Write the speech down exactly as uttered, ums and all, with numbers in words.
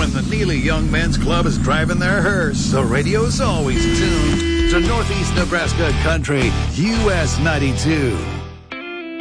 when the Neely Young Men's Club is driving their hearse. The radio's always tuned to Northeast Nebraska Country, U S ninety-two.